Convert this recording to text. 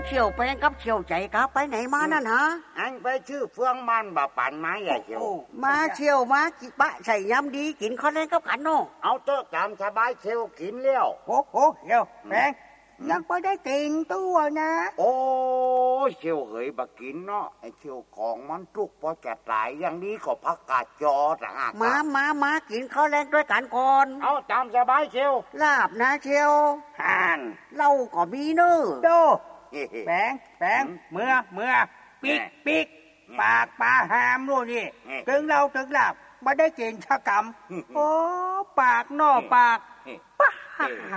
เชี่ยวแปงกับเชี่ยวใจกับไปไหนมานั่นฮะอันไปชื่อเฟืองมันบ่ปั่นไม้ใหญ่เชียวมาเชี่ยวมากิปะใส่ยำดีกินข้าวแรงกับขันโนเอาเตอะตามสบายเชียวกินเลี้ยวโอ้โหเชียวแปงยังไปได้กินตัวนะโอ้เชียวเหยบักกินเนาะไอเชียวของมันทุกพอจะตายอย่างนี้ก็พักกาดจอต่างหากมากินข้าวแรงด้วยกันก่อนเอาตามสบายเชียวลาบนะเชียวห่านเหล้าก็มีเน้อดูแปงเมื่อปิกปากปลาหามรู้นี่ถึงเราถึงหลับมาได้กินชะกรรมโอ้ปากนอกปากป้า